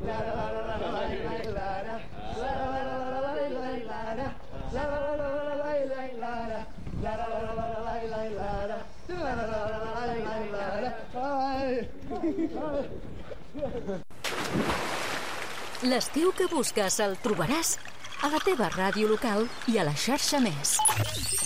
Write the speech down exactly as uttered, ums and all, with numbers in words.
L'estiu que busques el trobaràs a la teva ràdio local i a la xarxa Més.